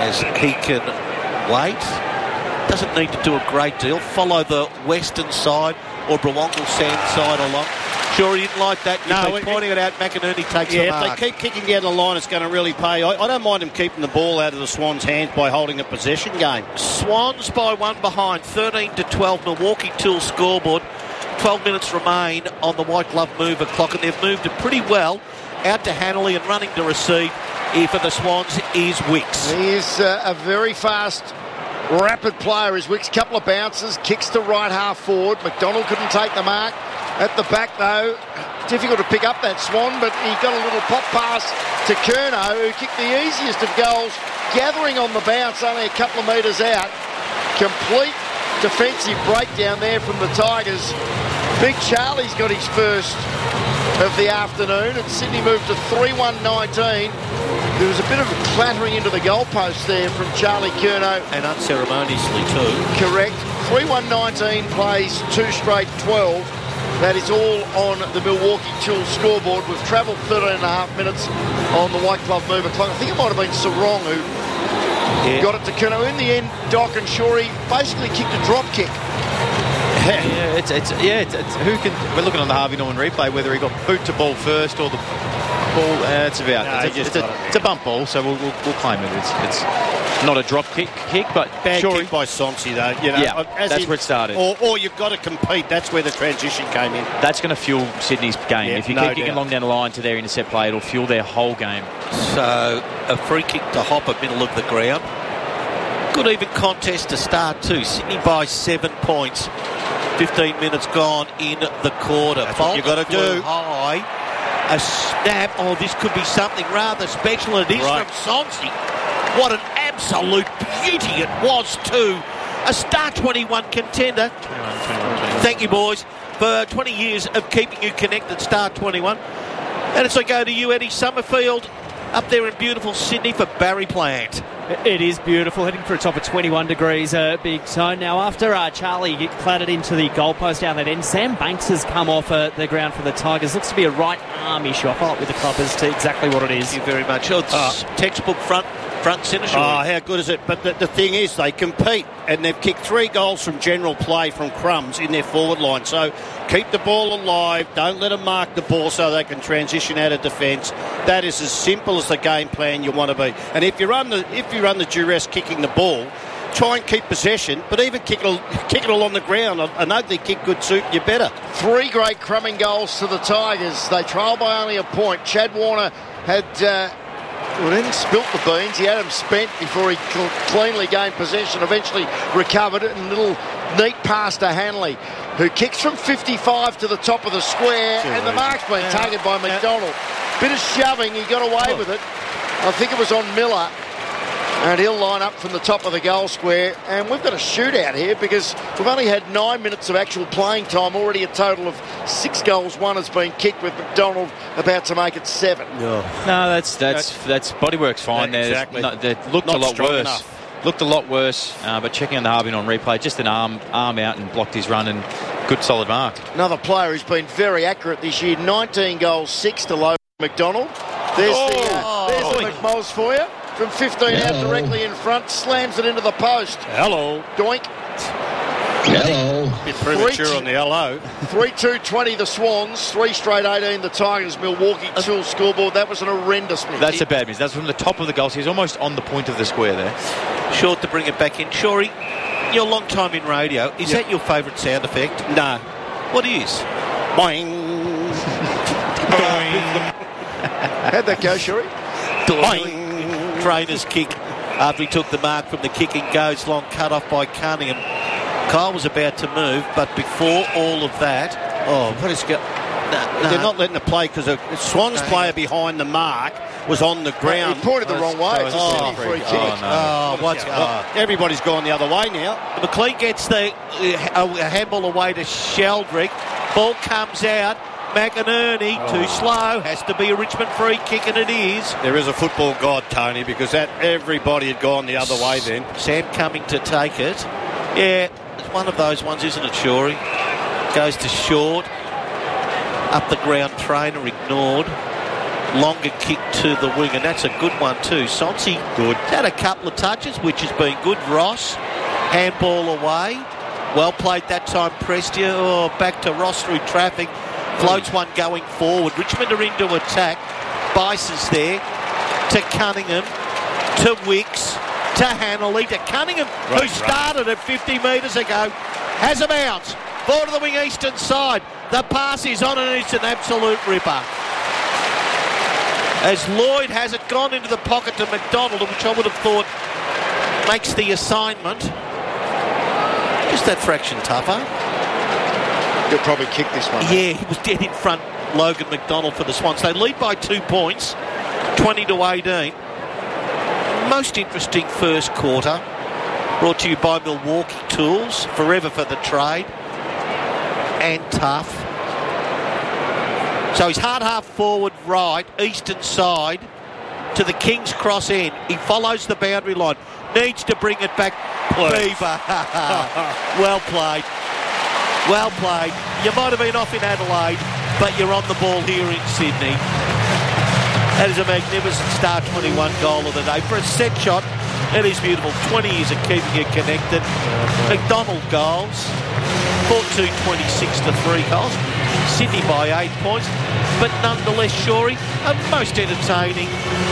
as he can wait. Doesn't need to do a great deal. Follow the western side or Brawongle Sand side along. Sure, he didn't like that. You've been pointing it out. McInerney takes the mark. If they keep kicking down the line, it's going to really pay. I don't mind him keeping the ball out of the Swans' hands by holding a possession game. Swans by one behind, 13-12. Milwaukee Tools scoreboard. 12 minutes remain on the White Glove Mover clock, and they've moved it pretty well. Out to Hanley and running to receive here for the Swans is Wicks. He is a very fast, rapid player. Is Wicks. Couple of bounces, kicks to right half forward. McDonald couldn't take the mark. At the back, though, difficult to pick up that Swan, but he got a little pop pass to Curnow, who kicked the easiest of goals, gathering on the bounce only a couple of metres out. Complete defensive breakdown there from the Tigers. Big Charlie's got his first of the afternoon, and Sydney moved to 3-1-19. There was a bit of a clattering into the goalpost there from Charlie Curnow. And unceremoniously too. Correct. 3-1-19 plays 2 straight 12. That is all on the Milwaukee Tools scoreboard. We've travelled 13 and a half minutes on the White Glove Mover clock. I think it might have been Sarong who got it to Curnow. In the end, Doc and Shorey basically kicked a drop kick. It's who can? We're looking on the Harvey Norman replay whether he got boot to ball first or the ball. It's a bump ball, so we'll claim it. It's not a drop kick, but bad Shorey. kick by Sonsi though. You know, yeah, that's where it started. Or you've got to compete. That's where the transition came in. That's going to fuel Sydney's game. Yeah, if you keep kicking along down the line to their intercept play, it'll fuel their whole game. So a free kick to Hopper, middle of the ground. Good even contest to start too. Sydney by 7 points. 15 minutes gone in the quarter. That's what you've got to do. High. A snap. Oh, this could be something rather special. It is from Sonsi. What an absolute beauty it was too. A Star 21 contender. 21. Thank you, boys, for 20 years of keeping you connected, Star 21. And it's a go to you, Eddie Summerfield, up there in beautiful Sydney for Barry Plant. It is beautiful, heading for a top of 21 degrees, Big Tone. Now, after Charlie get clattered into the goalpost down that end, Sam Banks has come off the ground for the Tigers. Looks to be a right arm issue. I'll follow up with the club as to exactly what it is. Thank you very much. Oh, it's textbook front centre. Oh, how good is it? But the thing is, they compete, and they've kicked 3 goals from general play from crumbs in their forward line. So keep the ball alive. Don't let them mark the ball so they can transition out of defence. That is as simple as the game plan you want to be. And if you run the duress kicking the ball, try and keep possession, but even kick it along the ground. An ugly kick could suit you better. 3 great crumbing goals to the Tigers. They trail by only a point. Chad Warner had... didn't spilt the beans. He had them spent before he cleanly gained possession, eventually recovered it, and a little neat pass to Hanley, who kicks from 55 to the top of the square, and the mark's been taken by McDonald. Bit of shoving, he got away with it. I think it was on Miller, and he'll line up from the top of the goal square. And we've got a shootout here because we've only had 9 minutes of actual playing time. Already a total of 6 goals. 1 has been kicked, with McDonald about to make it 7. No, that's Bodywork's fine. Exactly. They looked a lot worse. Looked a lot worse, but checking on the Harvey on replay, just an arm out and blocked his run, and good solid mark. Another player who's been very accurate this year. 19 goals, 6 to low McDonald. There's the McMulls for you. From 15 out directly in front, slams it into the post. Hello. Doink. Hello. Bit premature on the hello. 3-2-20 the Swans, 3 straight 18 the Tigers. Milwaukee Tools scoreboard. That was an horrendous miss. That's a bad miss. That's from the top of the goals. He's almost on the point of the square there. Short to bring it back in. Shorey, you're a long time in radio. Is that your favourite sound effect? No. What is? Boing. Boing. How'd that go, Shorey? Boing. Trainer's kick after he took the mark from the kick and goes long, cut off by Cunningham. Kyle was about to move, but before all of that, what is going? They're not letting it play because a Swans player behind the mark was on the ground. He pointed the wrong way. It's a free kick. Everybody's gone the other way now. McLean gets the handball away to Sheldrick. Ball comes out. McInerney, too slow, has to be a Richmond free kick, and it is. There is a football god, Tony, because everybody had gone the other way then. Sam coming to take it. Yeah, it's one of those ones, isn't it, Shorey? Goes to short. Up the ground, Trainer ignored. longer kick to the wing, and that's a good one too. Sonsi good. Had a couple of touches, which has been good. Ross, handball away. Well played that time, Prestia. Oh, back to Ross through traffic. Floats one going forward. Richmond are into attack. Bice is there. To Cunningham. To Wicks. To Hanley. To Cunningham, who started at 50 metres ago. Has a bounce. Ball to the wing eastern side. The pass is on and it's an absolute ripper. As Lloyd has it gone into the pocket to McDonald, which I would have thought makes the assignment just that fraction tougher. He'll probably kick this one. Yeah, he was dead in front, Logan McDonald, for the Swans. They lead by 2 points, 20-18. Most interesting first quarter. Brought to you by Milwaukee Tools, forever for the trade. And tough. So he's hard half forward right, eastern side, to the King's Cross end. He follows the boundary line. Needs to bring it back. Beaver. Well played. Well played. You might have been off in Adelaide, but you're on the ball here in Sydney. That is a magnificent Star 21 goal of the day. For a set shot, it is beautiful. 20 years of keeping it connected. McDonald goals. 4-2-26-3 goals. Sydney by 8 points. But nonetheless, Shorey, a most entertaining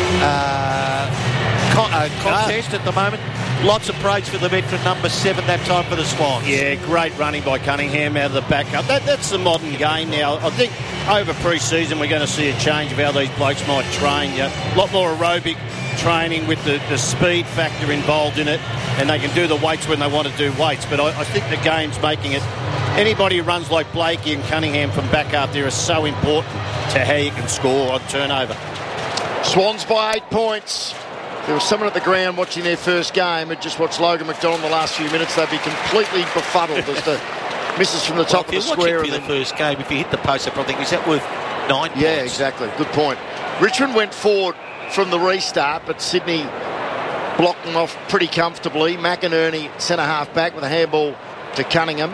contest at the moment. Lots of praise for the veteran number 7 that time for the Swans. Yeah, great running by Cunningham out of the backup. That's the modern game now. I think over pre-season we're going to see a change of how these blokes might train. A lot more aerobic training with the speed factor involved in it, and they can do the weights when they want to do weights. But I think the game's making it. Anybody who runs like Blakey and Cunningham from back up there is so important to how you can score on turnover. Swans by 8 points. There was someone at the ground watching their first game and just watched Logan McDonald the last few minutes. They'd be completely befuddled as to misses from the top of the square. If you watch it for the first game, if you hit the post, I probably think, is that worth 9 points? Yeah, exactly. Good point. Richmond went forward from the restart, but Sydney blocked them off pretty comfortably. McInerney, centre-half back, with a handball to Cunningham.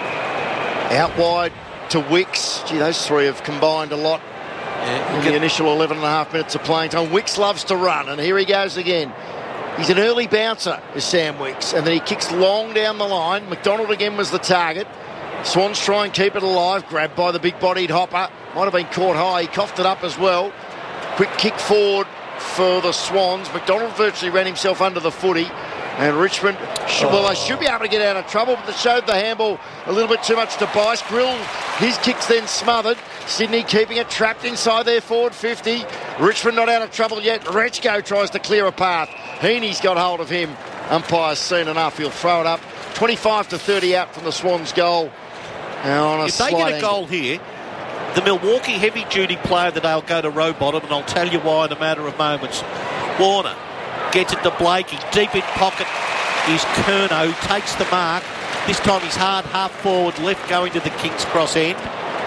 Out wide to Wicks. Gee, those three have combined a lot. In the initial 11 and a half minutes of playing time. Wicks loves to run, and here he goes again. He's an early bouncer, is Sam Wicks, and then he kicks long down the line. McDonald again was the target. Swans try and keep it alive, grabbed by the big-bodied Hopper. Might have been caught high, he coughed it up as well. Quick kick forward for the Swans. McDonald virtually ran himself under the footy. And Richmond, well, they should be able to get out of trouble, but they showed the handball a little bit too much to Bice. Grill, his kick's then smothered. Sydney keeping it trapped inside their forward 50. Richmond not out of trouble yet. Rechko tries to clear a path. Heaney's got hold of him. Umpire's seen enough. He'll throw it up. 25-30 out from the Swans' goal. If they get a goal here, the Milwaukee heavy-duty player of the day will go to row bottom, and I'll tell you why in a matter of moments. Warner gets it to Blakey. Deep in pocket is Curnow. Takes the mark. This time he's hard half forward left going to the King's Cross end.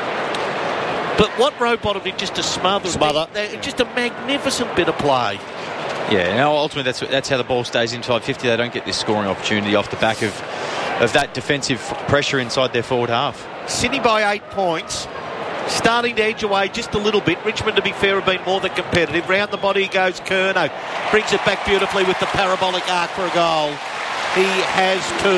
But what Rowbottom did just to smother. Just a magnificent bit of play. Yeah, now ultimately that's how the ball stays inside 50. They don't get this scoring opportunity off the back of that defensive pressure inside their forward half. Sydney by 8 points. Starting to edge away just a little bit. Richmond, to be fair, have been more than competitive. Round the body goes Curnow. Brings it back beautifully with the parabolic arc for a goal. He has 2.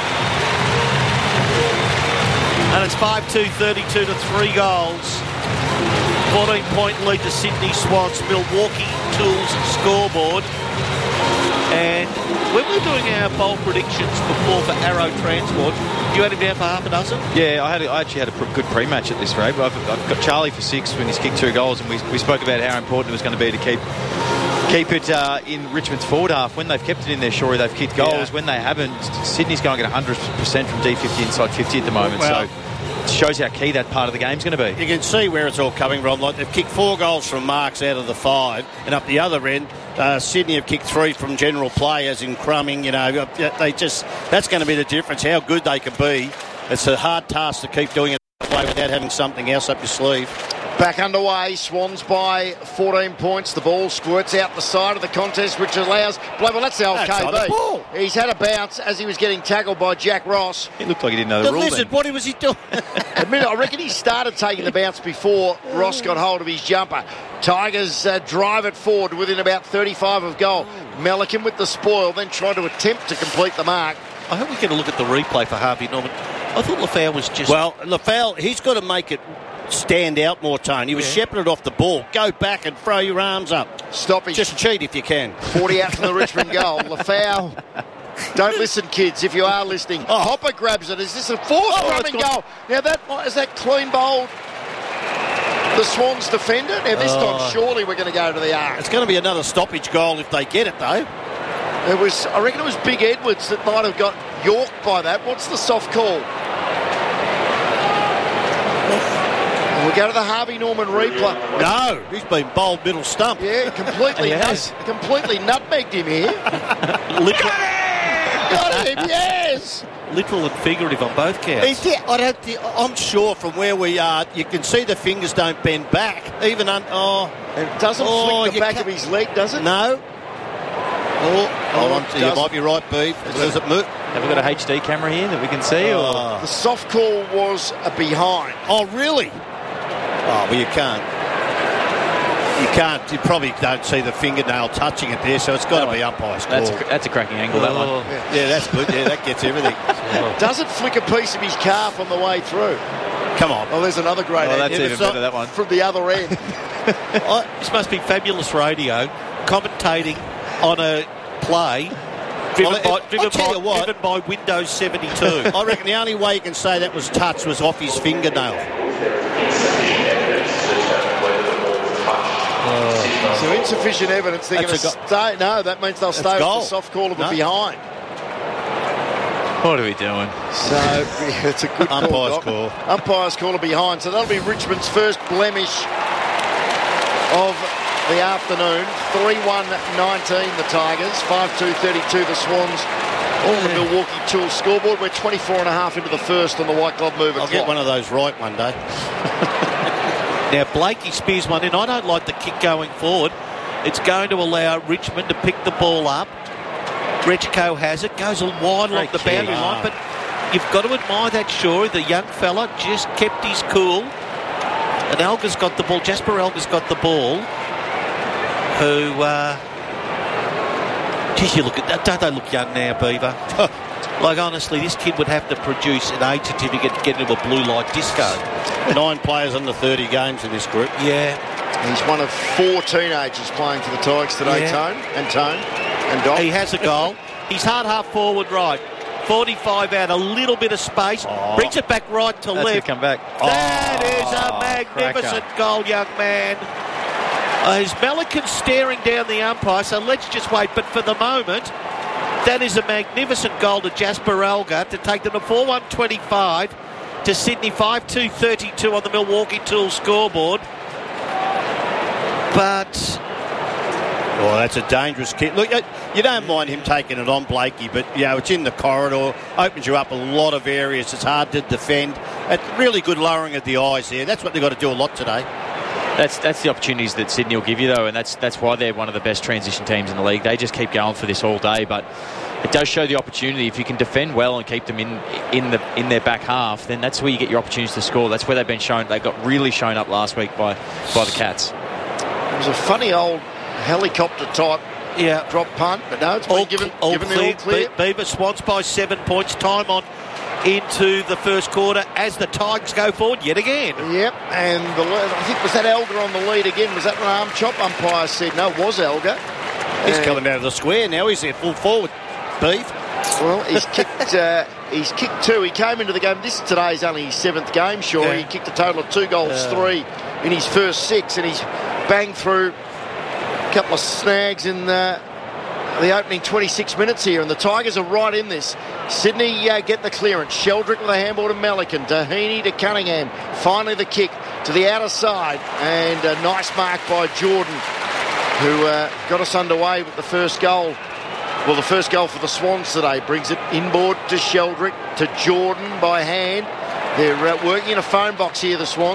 And it's 5-2, 32-3 goals. 14-point lead to Sydney Swans. Milwaukee Tools scoreboard. And when we were doing our bowl predictions before for Arrow Transport, you had him down for half a dozen? Yeah, I actually had a good pre-match at this rate. I've got Charlie for 6 when he's kicked 2 goals, and we spoke about how important it was going to be to keep it in Richmond's forward half. When they've kept it in there, Shorey, they've kicked goals. Yeah. When they haven't, Sydney's going at 100% from D50 inside 50 at the moment. Well, so it shows how key that part of the game's going to be. You can see where it's all coming from. Like, they've kicked 4 goals from marks out of the 5, and up the other end, Sydney have kicked 3 from general play, as in crumbing. You know, that's going to be the difference. How good they can be. It's a hard task to keep doing it that way without having something else up your sleeve. Back underway, Swans by 14 points. The ball squirts out the side of the contest, which allows... Well, that's the old That's on the KB. ball. He's had a bounce as he was getting tackled by Jack Ross. It looked like he didn't know the The rule lizard, then. what was he doing? Admit it, I reckon he started taking the bounce before Ross got hold of his jumper. Tigers drive it forward within about 35 of goal. Melican with the spoil, then tried to attempt to complete the mark. I hope we get a look at the replay for Harvey Norman. I thought Lafau was just... Well, Lafau, he's got to make it stand out more, Tone. He was shepherded off the ball. Go back and throw your arms up. Stoppage. Just cheat if you can. 40 out from the Richmond goal. Lafau. Don't listen, kids, if you are listening. Hopper grabs it. Is this a fourth running goal? Now, is that clean bowled the Swans defender? Now, this time, surely we're going to go to the arc. It's going to be another stoppage goal if they get it, though. I reckon it was Big Edwards that might have got yorked by that. What's the soft call? We'll go to the Harvey Norman replay. No, he's been bowled middle stump. Yeah, completely nutmegged him here. Got him, yes! Literal and figurative on both counts. I'm sure from where we are, you can see the fingers don't bend back. Even It doesn't flick the back of his leg, does it? No. Hold on, you might be right, Beef. Does it move? Have we got a HD camera here that we can see? The soft call was a behind. Oh, really? Oh, well, you can't. You probably don't see the fingernail touching it there, so it's got to be umpire's call. That's a cracking angle, that one. Yeah, that's good. Yeah, that gets everything. Does it flick a piece of his calf on the way through? Come on. Oh, there's another great Oh, that's angle. even better, that one. From the other end. This must be fabulous radio, commentating on a play driven by Windows 72. I reckon the only way you can say that was touch was off his fingernail. So insufficient evidence. They're going to stay. No, that means they'll stay with the soft call of a behind. What are we doing? So it's a good umpire's call. Umpire's call of behind. So that'll be Richmond's first blemish of the afternoon. 3-1-19 the Tigers. 5-2-32 the Swans. All the Milwaukee Tools scoreboard. We're 24.5 into the first on the White Glove Mover I'll clock. get one of those right one day. Now, Blakey spears one in. I don't like the kick going forward. It's going to allow Richmond to pick the ball up. Rechko has it. Goes wide along the boundary line. But you've got to admire that, Shorey. The young fella just kept his cool. And Elgar's got the ball. Jasper Elgar's got the ball. Who... geez, you look at that. Don't they look young now, Beaver? Like, honestly, this kid would have to produce an age certificate to get into a blue light disco. 9 players under 30 games in this group. Yeah. He's one of 4 teenagers playing for the Tigers today, Tone and Doc. He has a goal. He's hard half forward right. 45 out, a little bit of space. Brings it back right to left. Come back. That is a magnificent goal, young man. Is Melican staring down the umpire, so let's just wait. But for the moment, that is a magnificent goal to Jasper Elgar to take them to 4-1-25 to Sydney 5-2-32 on the Milwaukee Tools scoreboard. But... Oh, that's a dangerous kick. Look, you don't mind him taking it on, Blakey, but, it's in the corridor, opens you up a lot of areas. It's hard to defend. It's really good lowering of the eyes there. That's what they've got to do a lot today. That's the opportunities that Sydney will give you, though, and that's why they're one of the best transition teams in the league. They just keep going for this all day, but it does show the opportunity. If you can defend well and keep them in their back half, then that's where you get your opportunities to score. That's where they've been shown. They got really shown up last week by the Cats. It was a funny old helicopter type drop punt, but no, it's been given the all clear. Beaver Swans by 7 points. Time on into the first quarter as the Tigers go forward yet again. Yep, and I think was that Elgar on the lead again? Was that an arm chop? Umpire said no, it was Elgar. He's coming out of the square now. He's there full forward. Beef. Well, he's kicked 2. He came into the game. Today's only his 7th game, sure. Yeah. He kicked a total of 2 goals, 3 in his first 6, and he's banged through a couple of snags in the opening 26 minutes here, and the Tigers are right in this. Sydney get the clearance. Sheldrick with a handball to Melican. Doheny to Cunningham. Finally the kick to the outer side, and a nice mark by Jordan, who got us underway with the first goal. Well, the first goal for the Swans today brings it inboard to Sheldrick, to Jordan by hand. They're working in a phone box here, the Swans.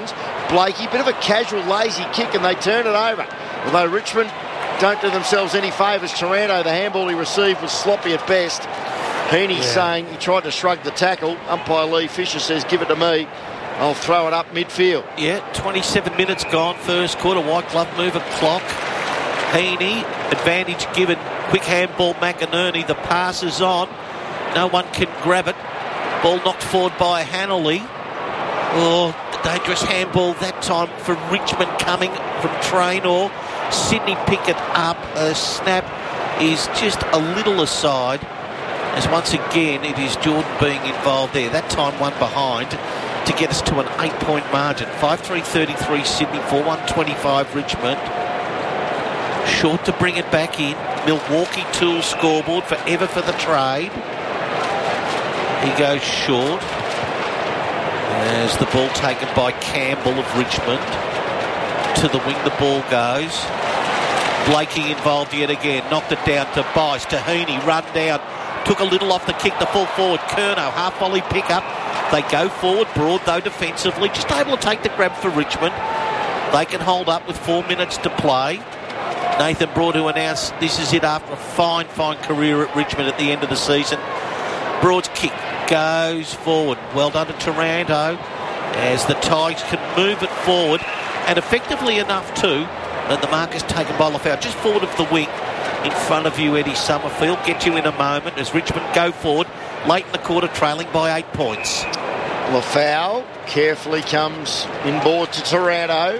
Blakey. Bit of a casual, lazy kick, and they turn it over. Although Richmond don't do themselves any favours. Taranto, the handball he received was sloppy at best. Heaney saying he tried to shrug the tackle. Umpire Lee Fisher says, give it to me. I'll throw it up midfield. Yeah, 27 minutes gone, first quarter. White glove mover clock. Heaney, advantage given. Quick handball, McInerney. The pass is on. No one can grab it. Ball knocked forward by Hanley. Oh, dangerous handball that time for Richmond coming from Traynor. Sydney pick it up. A snap is just a little aside, as once again it is Jordan being involved there. That time one behind to get us to an 8-point margin. 5-3-33 Sydney, 4-1-25 Richmond. Short to bring it back in. Milwaukee Tools scoreboard, forever for the trade. He goes short. There's the ball taken by Campbell of Richmond. To the wing the ball goes. Blakey involved yet again. Knocked it down to Bice. To Heaney. Run down. Took a little off the kick. The full forward. Curnow. Half volley pick up. They go forward. Broad though defensively. Just able to take the grab for Richmond. They can hold up with 4 minutes to play. Nathan Broad, who announced this is it after a fine career at Richmond at the end of the season. Broad's kick goes forward. Well done to Taranto as the Tigers can move it forward, and effectively enough too that the mark is taken by Lafau just forward of the wing in front of you. Eddie Summerfield, get you in a moment as Richmond go forward late in the quarter, trailing by 8 points. Lafau carefully comes inboard to Taranto.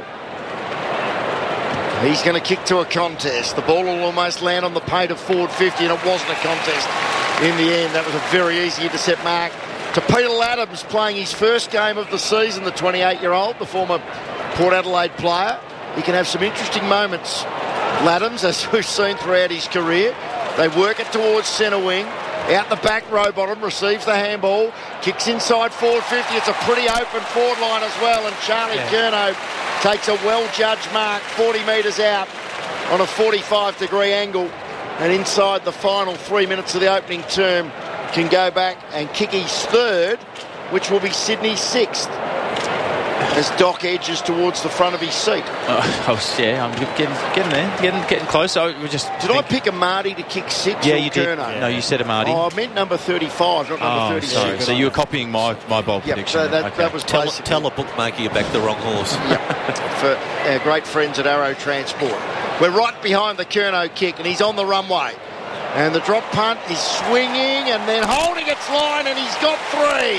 He's going to kick to a contest. The ball will almost land on the pate of forward 50, and it wasn't a contest in the end. That was a very easy intercept mark to Peter Laddams, playing his first game of the season, the 28-year-old, the former Port Adelaide player. He can have some interesting moments, Laddams, as we've seen throughout his career. They work it towards centre wing. Out the back, Rowbottom receives the handball, kicks inside forward 50. It's a pretty open forward line as well, and Charlie Curnow takes a well-judged mark 40 metres out on a 45-degree angle, and inside the final 3 minutes of the opening term can go back and kick his third, which will be Sydney's sixth, as Doc edges towards the front of his seat. I'm getting there, getting close. Did I pick a Marty to kick 6? Yeah, you did. No, you said a Marty. Oh, I meant number 35, not number 36. Sorry. So you were copying my bold prediction. So that was tell a bookmaker you backed the wrong horse. For our great friends at Arrow Transport. We're right behind the Curnow kick, and he's on the runway. And the drop punt is swinging and then holding its line, and he's got 3.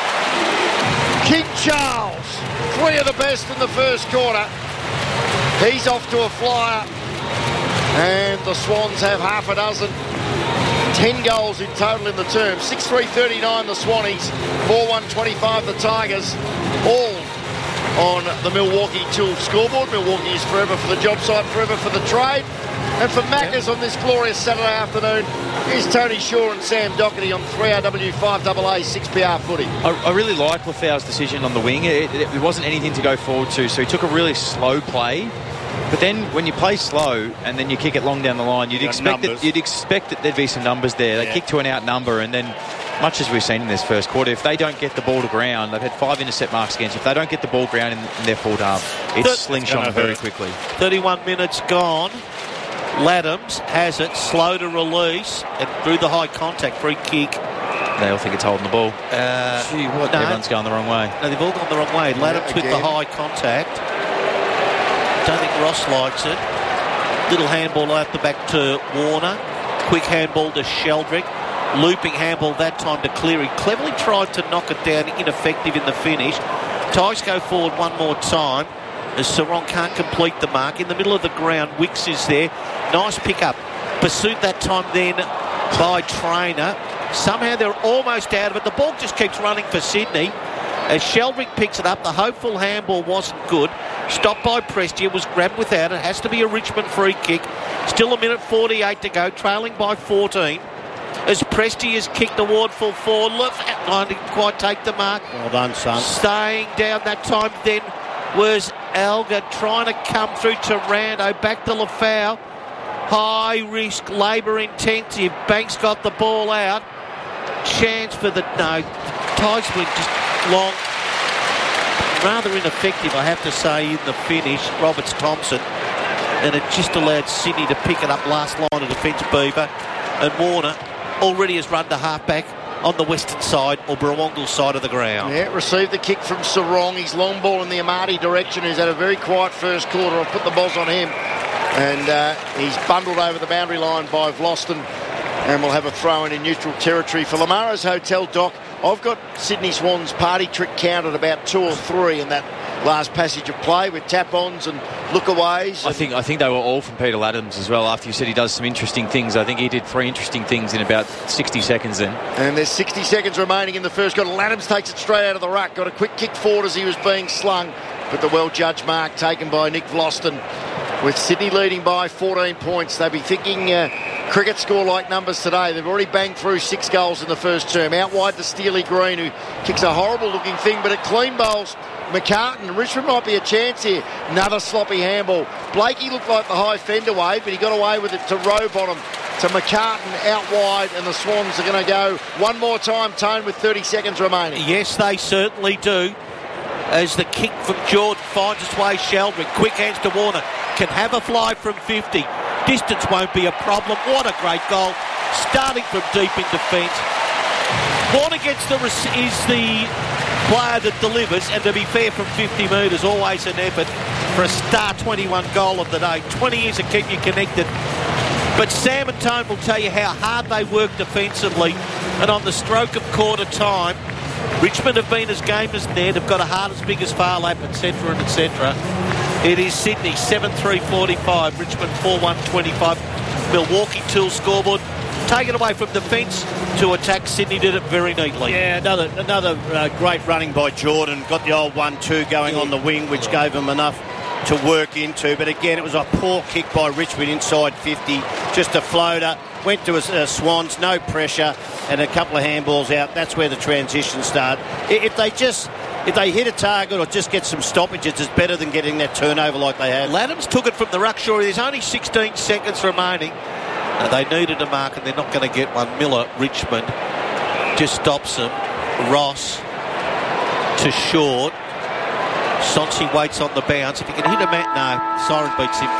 King Charles, 3 of the best in the first quarter. He's off to a flyer, and the Swans have half a dozen. 10 goals in total in the term. 6-3-39 the Swannies, 4-1-25 the Tigers, all on the Milwaukee Tools scoreboard. Milwaukee is forever for the job site, forever for the trade. And for Maccas on this glorious Saturday afternoon, here's Tony Shaw and Sam Doherty on 3RW 5AA 6PR footy. I really like Lafau's decision on the wing. It wasn't anything to go forward to, so he took a really slow play. But then when you play slow and then you kick it long down the line, you'd expect that there'd be some numbers there. They kick to an outnumber, and then, much as we've seen in this first quarter, if they don't get the ball to ground, they've had 5 intercept marks against. If they don't get the ball ground in their forward half, it's slingshot very quickly. 31 minutes gone. Laddams has it, slow to release, and through the high contact, free kick. They all think it's holding the ball. Everyone's going the wrong way. No, they've all gone the wrong way. Laddams with the high contact. Don't think Ross likes it. Little handball out the back to Warner. Quick handball to Sheldrick. Looping handball that time to Cleary. Cleverly tried to knock it down, ineffective in the finish. Tigers go forward one more time as Sarong can't complete the mark. In the middle of the ground, Wicks is there. Nice pick-up. Pursued that time then by Traynor. Somehow they're almost out of it. The ball just keeps running for Sydney. As Sheldrick picks it up, the hopeful handball wasn't good. Stopped by Prestia, was grabbed without it. Has to be a Richmond free kick. Still a minute 48 to go, trailing by 14. As Prestia is kicked toward full forward. Didn't quite take the mark. Well done, son. Staying down that time then was Alga trying to come through Taranto. Back to Lafau. High risk, labour intensive. Banks got the ball out. Chance for the... No, Tigers went just long. rather ineffective, I have to say, in the finish, Roberts-Thompson, and it just allowed Sydney to pick it up last line of defence, Beaver, and Warner already has run to half-back on the western side or Burrawongle's side of the ground. Yeah, received the kick from Sarong. His long ball in the Amati direction, who's had a very quiet first quarter. I've put the boz on him. And he's bundled over the boundary line by Vlosten, and we'll have a throw in neutral territory for Lamaro's Hotel. Doc, I've got Sydney Swans party trick count at about 2 or 3 in that last passage of play with tap-ons and look-aways. I think they were all from Peter Ladhams as well. After you said he does some interesting things, I think he did 3 interesting things in about 60 seconds then. And there's 60 seconds remaining in the first quarter. Ladhams takes it straight out of the ruck, got a quick kick forward as he was being slung, but the well-judged mark taken by Nick Vlosten. With Sydney leading by 14 points, they'll be thinking cricket score-like numbers today. They've already banged through 6 goals in the first term. Out wide to Steely Green, who kicks a horrible-looking thing, but it clean bowls McCartan. Richmond might be a chance here. Another sloppy handball. Blakey looked like the high fender wave, but he got away with it to Rowbottom, to McCartan out wide, and the Swans are going to go one more time, Tone, with 30 seconds remaining. Yes, they certainly do. As the kick from Jordan finds its way, Sheldrick. Quick hands to Warner. Can have a fly from 50. Distance won't be a problem. What a great goal. Starting from deep in defence. Warner is the player that delivers, and to be fair, from 50 metres, always an effort for a star 21 goal of the day. 20 years to keep you connected. But Sam and Tone will tell you how hard they work defensively, and on the stroke of quarter time, Richmond have been as game as Ned, have got a heart as big as Farlap, etc. and etc. It is Sydney 7-3-45, Richmond 4-1-25. Milwaukee Tool scoreboard. Take it away from defence to attack. Sydney did it very neatly. Yeah, another great running by Jordan. Got the old 1-2 going on the wing, which gave him enough to work into. But again, it was a poor kick by Richmond inside 50. Just a floater. Went to Swans, no pressure, and a couple of handballs out. That's where the transition started. If they hit a target or just get some stoppages, it's better than getting that turnover like they had. Ladhams took it from the ruck. Sure, there's only 16 seconds remaining. They needed a mark, and they're not going to get one. Miller, Richmond, just stops them. Ross to short. Sonsi waits on the bounce. If he can hit a no. Siren beats him.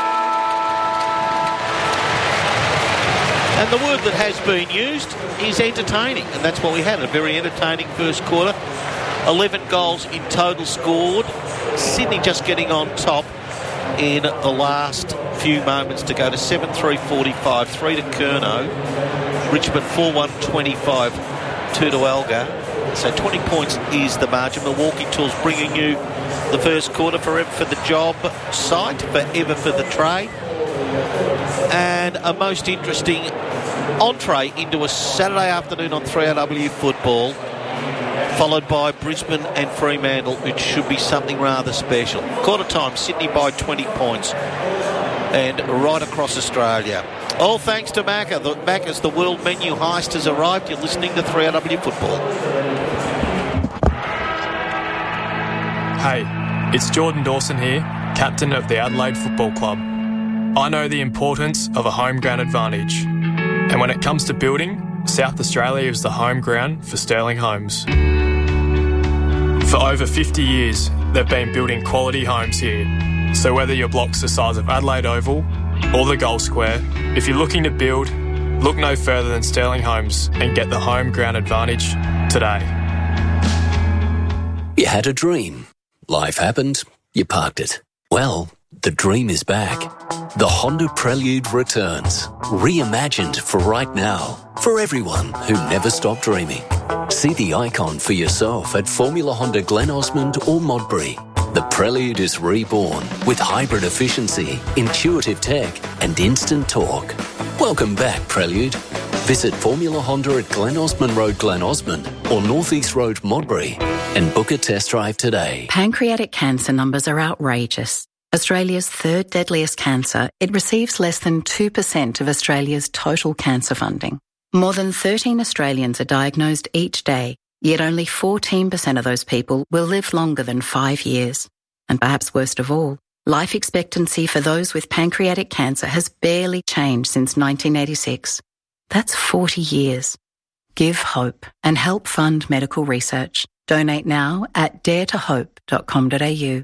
And the word that has been used is entertaining, and that's what we had. A very entertaining first quarter. 11 goals in total scored. Sydney just getting on top in the last few moments to go to 7-3-45, 3 to Curnow. Richmond 4-1-25, 2 to Algar. So 20 points is the margin. Milwaukee Tools bringing you the first quarter. Forever for the job site, forever for the trade. And a most interesting entree into a Saturday afternoon on 3RW football, followed by Brisbane and Fremantle, which should be something rather special. Quarter time, Sydney by 20 points, and right across Australia. All thanks to Macca. Macca's the world menu heist has arrived. You're listening to 3RW football. Hey, it's Jordan Dawson here, captain of the Adelaide Football Club. I know the importance of a home ground advantage, and when it comes to building, South Australia is the home ground for Sterling Homes. For over 50 years, they've been building quality homes here. So whether your block's the size of Adelaide Oval or the Gold Square, if you're looking to build, look no further than Sterling Homes and get the home ground advantage today. You had a dream. Life happened. You parked it. Well, the dream is back. The Honda Prelude returns, reimagined for right now, for everyone who never stopped dreaming. See the icon for yourself at Formula Honda Glen Osmond or Modbury. The Prelude is reborn with hybrid efficiency, intuitive tech and instant torque. Welcome back, Prelude. Visit Formula Honda at Glen Osmond Road, Glen Osmond or North East Road, Modbury and book a test drive today. Pancreatic cancer numbers are outrageous. Australia's third deadliest cancer, it receives less than 2% of Australia's total cancer funding. More than 13 Australians are diagnosed each day, yet only 14% of those people will live longer than 5 years. And perhaps worst of all, life expectancy for those with pancreatic cancer has barely changed since 1986. That's 40 years. Give hope and help fund medical research. Donate now at daretohope.com.au.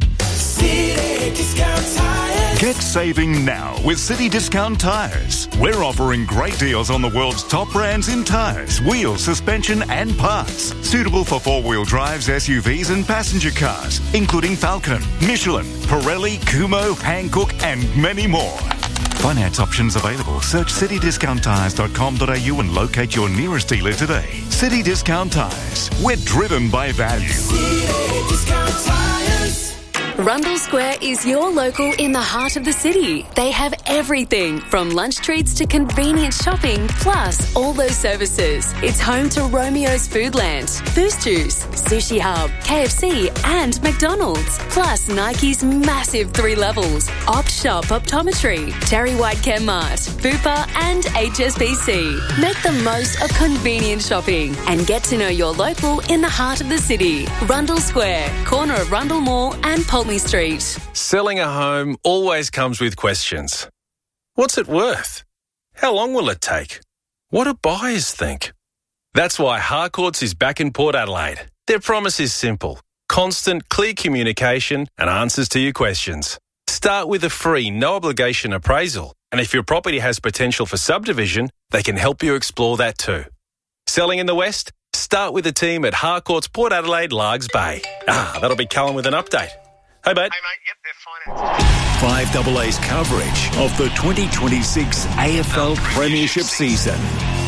Get saving now with City Discount Tyres. We're offering great deals on the world's top brands in tyres, wheels, suspension and parts. Suitable for four-wheel drives, SUVs and passenger cars, including Falcon, Michelin, Pirelli, Kumho, Hankook and many more. Finance options available. Search citydiscounttyres.com.au and locate your nearest dealer today. City Discount Tyres. We're driven by value. City Discount Tyres. Rundle Square is your local in the heart of the city. They have everything from lunch treats to convenient shopping, plus all those services. It's home to Romeo's Foodland, Boost Juice, Sushi Hub, KFC and McDonald's. Plus Nike's massive 3 levels, Opt Shop Optometry, Terry White Chemmart, Bupa and HSBC. Make the most of convenient shopping and get to know your local in the heart of the city. Rundle Square, corner of Rundle Mall and Pulteney Street. Selling a home always comes with questions. What's it worth? How long will it take? What do buyers think? That's why Harcourts is back in Port Adelaide. Their promise is simple: constant, clear communication and answers to your questions. Start with a free, no-obligation appraisal, and if your property has potential for subdivision, they can help you explore that too. Selling in the West? Start with the team at Harcourts Port Adelaide, Largs Bay. That'll be Cullen with an update. Hey, mate. Yep, they're financed. 5AA's coverage of the 2026 AFL Premiership season.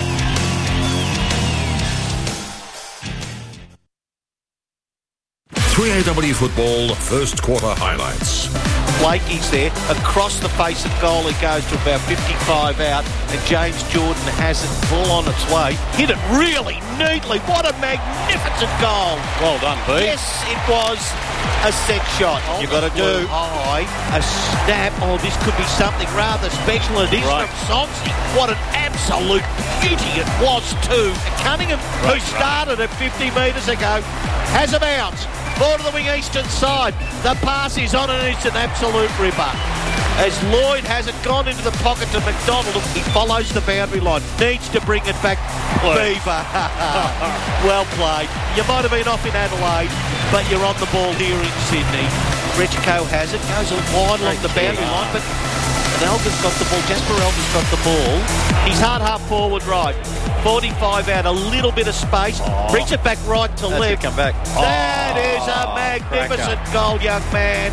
3AW Football first quarter highlights. Blakey's there. Across the face of goal it goes to about 55 out, and James Jordan has it full on its way. Hit it really neatly. What a magnificent goal. Well done, B. Yes, it was a set shot. You've got to do. High, a snap. Oh, this could be something rather special. It is from Sonsi. What an absolute beauty it was too. Cunningham, who started at 50 metres ago, has a bounce. Ball to the wing eastern side. The pass is on and it's an absolute ripper. As Lloyd has it gone into the pocket to McDonald, he follows the boundary line. Needs to bring it back. Beaver. Well played. You might have been off in Adelaide, but you're on the ball here in Sydney. Rechico has it, goes wide along the boundary line, but Elga's got the ball. Jasper Elga's got the ball. He's hard half forward right. 45 out, a little bit of space. Brings it back right to left. Come back. That is a magnificent goal, young man.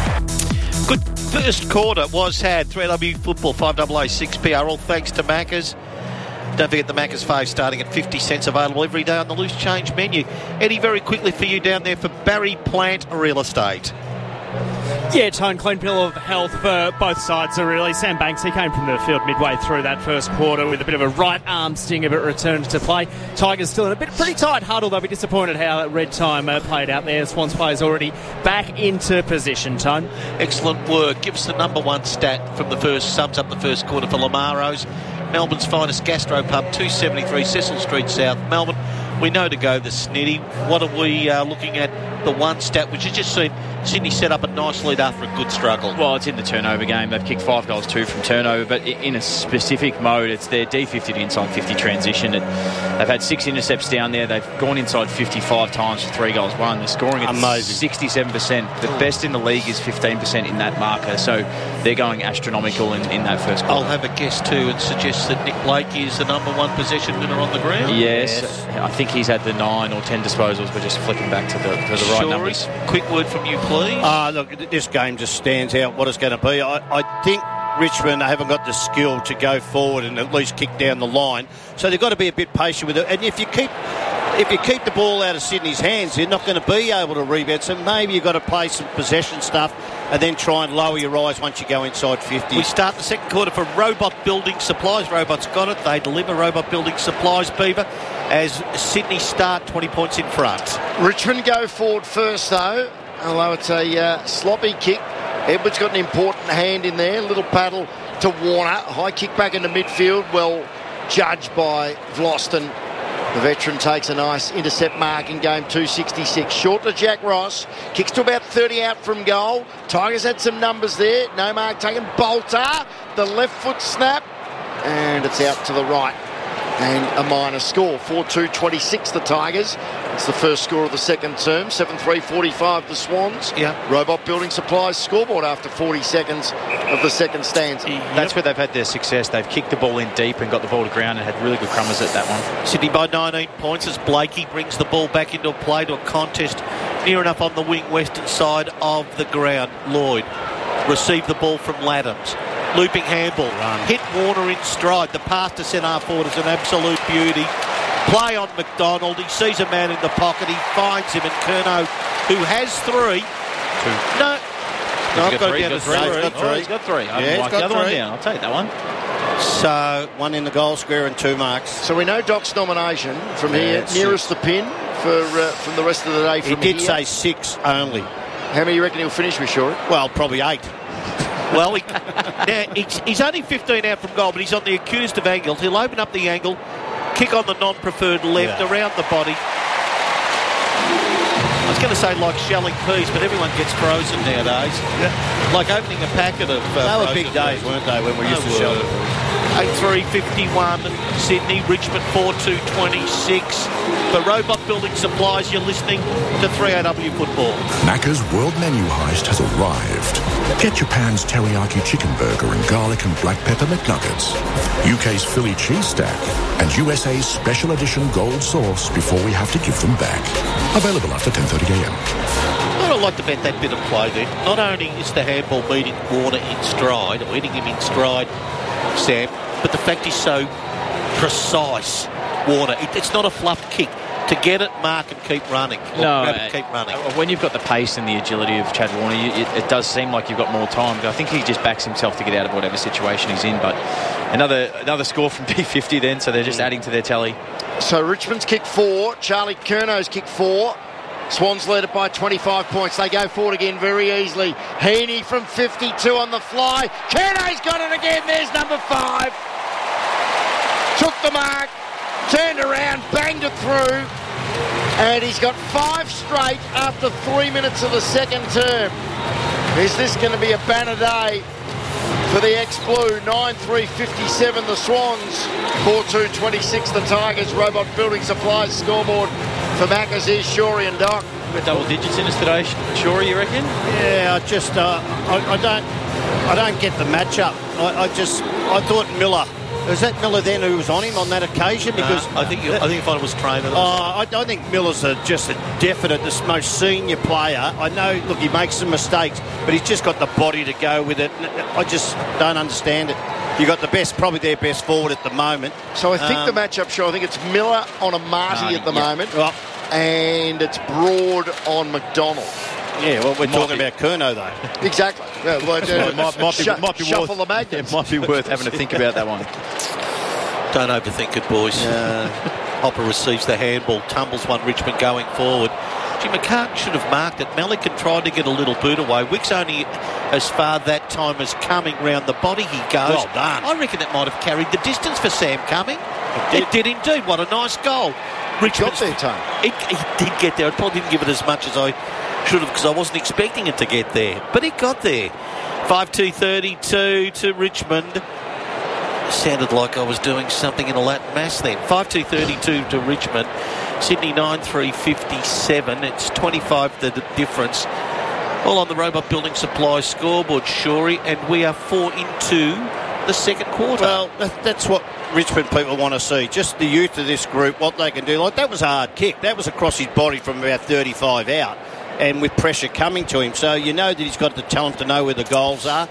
Good first quarter was had. 3AW Football, 5AA 6PR, all thanks to Macca's. Don't forget the Macca's Fave starting at 50 cents, available every day on the loose change menu. Eddie, very quickly for you down there for Barry Plant Real Estate. Yeah, Tone, clean bill of health for both sides, really. Sam Banks, he came from the field midway through that first quarter with a bit of a right arm stinger, but returned to play. Tigers still in a pretty tight huddle. They'll be disappointed how that red time played out there. Swans players already back into position, Tone. Excellent work. Give us the number one stat from the first, sums up the first quarter for Lamaro's. Melbourne's finest gastropub, 273 Cecil Street South, Melbourne. We know to go the Snitty. What are we looking at? The one stat, which has just seen Sydney set up a nice lead after a good struggle. Well, it's in the turnover game. They've kicked 5 goals, 2 from turnover, but in a specific mode, it's their D50 to inside 50 transition. They've had 6 intercepts down there. They've gone inside 55 times for 3 goals, 1. They're scoring at 67%. The best in the league is 15% in that marker, so they're going astronomical in that first quarter. I'll have a guess too and suggest that Nick Blakey is the number one possession winner on the ground. Yes. I think he's had the 9 or 10 disposals. We're just flicking back to the right numbers. Quick word from you, please. Look, this game just stands out what it's going to be. I think Richmond haven't got the skill to go forward and at least kick down the line, so they've got to be a bit patient with it. And if you keep the ball out of Sydney's hands, they're not going to be able to rebound. So maybe you've got to play some possession stuff and then try and lower your eyes once you go inside 50. We start the second quarter for Robot Building Supplies. Robot's got it. They deliver. Robot Building Supplies, Beaver, as Sydney start 20 points in front. Richmond go forward first, though, although it's a sloppy kick. Edwards got an important hand in there. Little paddle to Warner. High kick back into midfield. Well judged by Vlosten. The veteran takes a nice intercept mark in game 266. Short to Jack Ross. Kicks to about 30 out from goal. Tigers had some numbers there. No mark taken. Bolter. The left foot snap. And it's out to the right. And a minor score. 4-2-26 the Tigers. It's the first score of the second term. 7-3-45 the Swans. Yeah. Robot Building Supplies scoreboard after 40 seconds of the second stanza. That's where they've had their success. They've kicked the ball in deep and got the ball to ground and had really good crummers at that one. Sydney by 19 points as Blakey brings the ball back into play to a contest near enough on the wing western side of the ground. Lloyd received the ball from Laddams. Looping handball. Hit Warner in stride. The pass to centre forward is an absolute beauty. Play on McDonald. He sees a man in the pocket. He finds him, and Curnow, who has three. No, I've got down to three. He's got three. Yeah, he's got the other one three. down. I'll take that one. So, one in the goal square and 2 marks. So we know Doc's nomination from here, nearest the pin from the rest of the day. He From did here. say 6 only. How many you reckon he'll finish with, Shorey? Well, probably 8. Well, he's only 15 out from goal, but he's on the acutest of angles. He'll open up the angle, kick on the non-preferred left, around the body. I was going to say like shelling peas, but everyone gets frozen nowadays. Yeah. Like opening a packet of They were big days, weren't they, when we used to shell them? 8-3-51 Sydney, Richmond 4-2-26. For Robot Building Supplies, you're listening to 3AW Football. Macca's World Menu Heist has arrived. Get Japan's teriyaki chicken burger and garlic and black pepper McNuggets, UK's Philly cheese stack, and USA's special edition gold sauce before we have to give them back. Available after 10:30am. What I liked about that bit of play there, not only is the handball beating Warner in stride, or hitting him in stride, Sam, but the fact he's so precise, Warner. It's not a fluff kick. To get it, mark and keep running. Keep running. When you've got the pace and the agility of Chad Warner, it does seem like you've got more time. But I think he just backs himself to get out of whatever situation he's in. But another score from B50 then, so they're just adding to their tally. So Richmond's kick 4, Charlie Curnow's kick 4. Swans led it by 25 points. They go forward again very easily. Heaney from 52 on the fly. Curnow's got it again. There's number 5. Took the mark, turned around, banged it through, and he's got 5 straight after 3 minutes of the second term. Is this going to be a banner day for the ex-blue? 9-3-57 the Swans, 4-2-26 the Tigers. Robot Building Supplies scoreboard for Macca's is Shorey and Doc. Got double digits in us today, Shorey, you reckon? Yeah, I don't get the matchup. I thought Miller. Was that Miller then who was on him on that occasion? Because I think you thought it was Trainer. I think Miller's just a definite, the most senior player. I know, look, he makes some mistakes, but he's just got the body to go with it. I just don't understand it. You got probably their best forward at the moment. So I think the matchup, I think it's Miller on a Marty at the moment, and it's Broad on McDonald. Yeah, well, we're talking about Curnow, though. Exactly. Yeah, well, might be shuffle the magnets. It might be worth having to think about that one. Don't overthink it, boys. Hopper receives the handball, tumbles one Richmond going forward. Jim McCartan should have marked it. Malikan tried to get a little boot away. Wick's only as far that time as coming round the body he goes. Well done. I reckon it might have carried the distance for Sam Cumming. It did indeed. What a nice goal. Richmond got there, Tony. He did get there. I probably didn't give it as much as I should have because I wasn't expecting it to get there. But it got there. 5-2-32 to Richmond. Sounded like I was doing something in a Latin mass then. 5-2-32 to Richmond. Sydney 9-3-57. It's 25 the difference. All on the Robot Building Supplies scoreboard, Shorey, and we are 4 into the second quarter. Well, that's what Richmond people want to see. Just the youth of this group, what they can do. Like, that was a hard kick. That was across his body from about 35 out, and with pressure coming to him. So you know that he's got the talent to know where the goals are.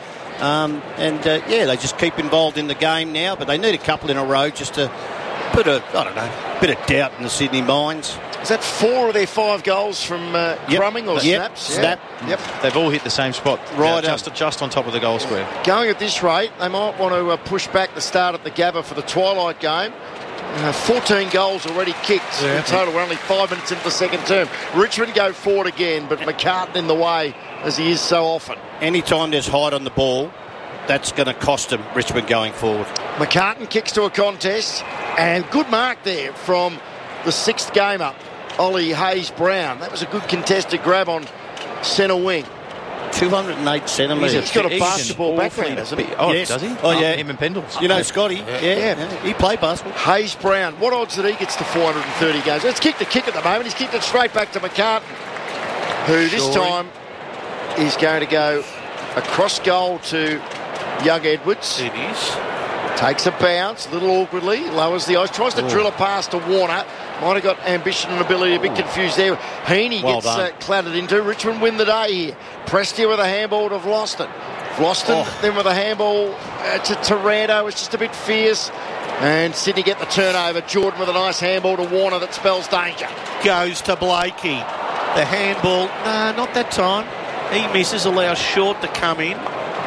They just keep involved in the game now, but they need a couple in a row just to put bit of doubt in the Sydney minds. Is that 4 of their 5 goals from Crumming or snaps? Snap. Yep. They've all hit the same spot, right? Just on top of the goal square. Going at this rate, they might want to push back the start at the Gabba for the Twilight game. 14 goals already kicked in total. We're only 5 minutes into the second term. Richmond go forward again, but McCartan in the way, as he is so often. Anytime there's height on the ball, that's going to cost them, Richmond going forward. McCartan kicks to a contest, and good mark there from the 6th game up, Ollie Hayes-Brown. That was a good contested grab on centre wing. 208 centimetres. He's got a basketball background, hasn't he? Oh, Yes. does he? Oh, yeah. Him and Pendles. You know Scotty? Yeah. He played basketball. Hayes Brown, what odds that he gets to 430 games? Let's kick the kick at the moment. He's kicked it straight back to McCartan, who this time is going to go across goal to Young Edwards. It is. Takes a bounce, a little awkwardly, lowers the ice, tries to drill a pass to Warner. Might have got ambition and ability, a bit confused there. Heaney gets clattered into. Richmond win the day here. Prestia with a handball to Vlosten. Vlosten then with a handball to Taranto. It's just a bit fierce. And Sydney get the turnover. Jordan with a nice handball to Warner that spells danger. Goes to Blakey. The handball, not that time. He misses, allows Short to come in.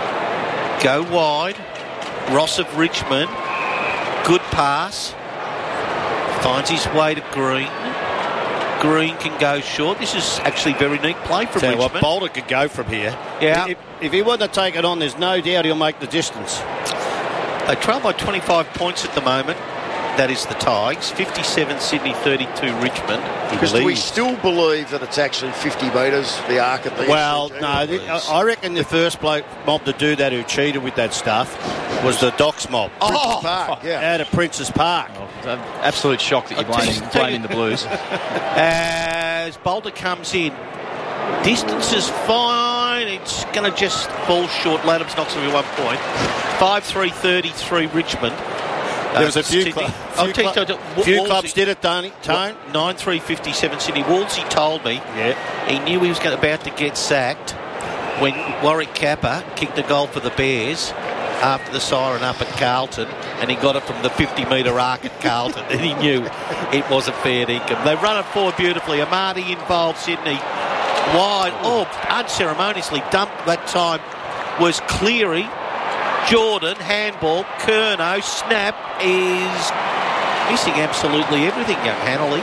Go wide. Ross of Richmond. Good pass. Finds his way to Green. Green can go short. This is actually very neat play from Richmond. What, Boulder could go from here. Yeah. If he wouldn't have taken on, there's no doubt he'll make the distance. They trail by 25 points at the moment. That is the Tigers. 57 Sydney, 32 Richmond. Because do we still believe that it's actually 50 metres, the arc at the Well, SCG? no, I reckon the first mob to do that who cheated with that stuff was the Docks mob. Princes Park, Out of Princes Park. Absolute shock that you're blaming the Blues. As Boulder comes in, distance is fine. It's going to just fall short. Laddams knocks him 1 point. 5-3-33 Richmond. There was a few clubs did it, Tone. 9-3-57 Sydney. Wolsey told me he knew he was about to get sacked when Warwick Kappa kicked a goal for the Bears after the siren up at Carlton, and he got it from the 50-metre arc at Carlton, and he knew it wasn't fair income. They run it forward beautifully. Amati involved Sydney. Wide. Unceremoniously dumped that time was Cleary. Jordan, handball, Curnow, snap, is missing absolutely everything, young Hanley.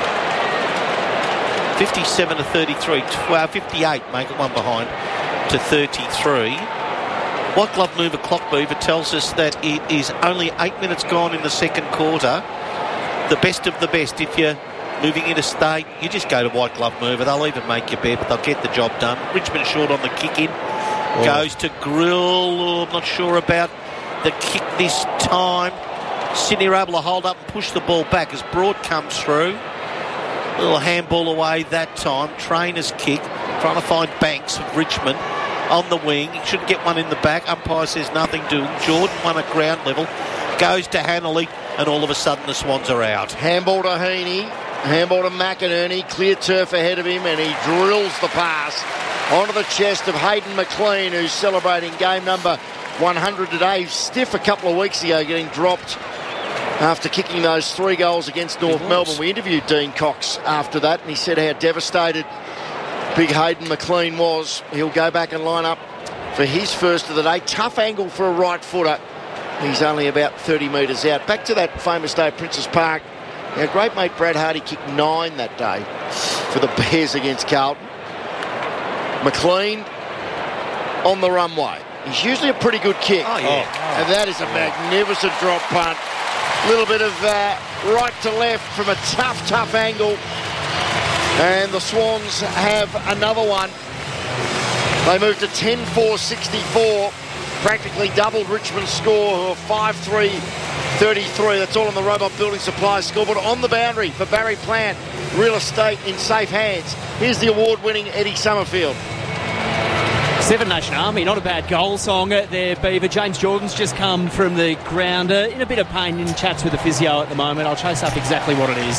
57-33, 58, make it one behind, to 33. White glove mover clock mover tells us that it is only 8 minutes gone in the second quarter. The best of the best. If you're moving interstate, you just go to white glove mover. They'll even make you bet, but they'll get the job done. Richmond short on the kick in. Goes to Grill. I'm not sure about the kick this time. Sydney are able to hold up and push the ball back as Broad comes through. Little handball away that time. Trainer's kick. Trying to find Banks of Richmond on the wing. He should get one in the back. Umpire says nothing to him. Jordan won at ground level. Goes to Hanley, and all of a sudden the Swans are out. Handball to Heaney. Handball to McInerney. Clear turf ahead of him, and he drills the pass onto the chest of Hayden McLean, who's celebrating game number 100 today. Stiff a couple of weeks ago, getting dropped after kicking those 3 goals against North Melbourne. We interviewed Dean Cox after that, and he said how devastated big Hayden McLean was. He'll go back and line up for his first of the day. Tough angle for a right footer. He's only about 30 metres out. Back to that famous day at Princes Park. Our great mate Brad Hardy kicked 9 that day for the Bears against Carlton. McLean on the runway. He's usually a pretty good kick. And that is a magnificent drop punt. A little bit of right to left from a tough angle. And the Swans have another one. They moved to 10-4-64. Practically doubled Richmond's score, who are 5-3-33. That's all on the Robot Building Supplies scoreboard. On the boundary for Barry Plant. Real estate in safe hands. Here's the award-winning Eddie Summerfield. Seven Nation Army, not a bad goal song there, Beaver. James Jordan's just come from the ground in a bit of pain, in chats with the physio at the moment. I'll chase up exactly what it is.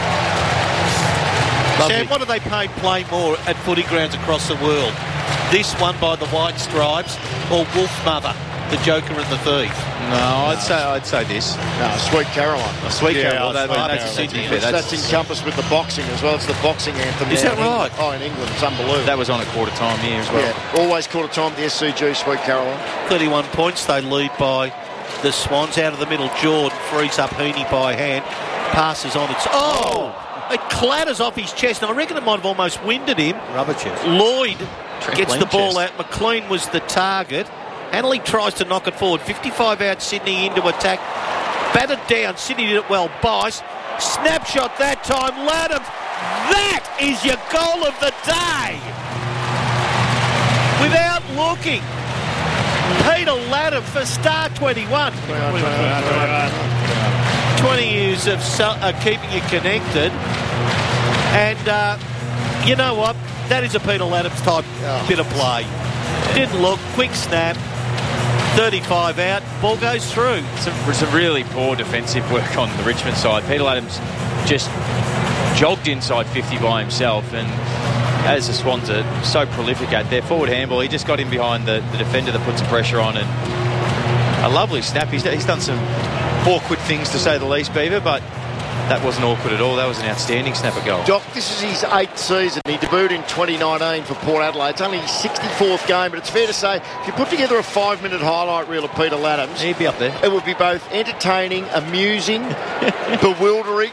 Sam, what do they play more at footy grounds across the world? This one by the White Stripes or Wolf Mother, the Joker and the Thief? No, I'd say this. No, Sweet Caroline. Caroline. That's encompassed with the boxing as well. It's the boxing anthem. Is that right? In England. It's unbelievable. That was on at quarter time here as well. Yeah, always quarter time at the SCG, Sweet Caroline. 31 points they lead by the Swans. Out of the middle, Jordan frees up Heaney by hand. Passes on. It clatters off his chest, and I reckon it might have almost winded him. Rubber chest. Lloyd gets the ball chest. out. McLean was the target. Hanley tries to knock it forward. 55 out, Sydney into attack. Battered down. Sydney did it well. Bice. Snapshot that time. Laddams. That is your goal of the day. We looking. Peter Latham for star 21. 20 years of keeping you connected. And you know what? That is a Peter Lathams type bit of play. Didn't look. Quick snap. 35 out. Ball goes through. Some really poor defensive work on the Richmond side. Peter Lathams just jogged inside 50 by himself, and as the Swans are so prolific at their forward handball, he just got in behind the defender that put some pressure on, and a lovely snap. He's done some awkward things, to say the least, Beaver, but that wasn't awkward at all. That was an outstanding snapper goal. Doc, this is his 8th season. He debuted in 2019 for Port Adelaide. It's only his 64th game, but it's fair to say, if you put together a 5-minute highlight reel of Peter Lathams, he'd be up there. It would be both entertaining, amusing, bewildering.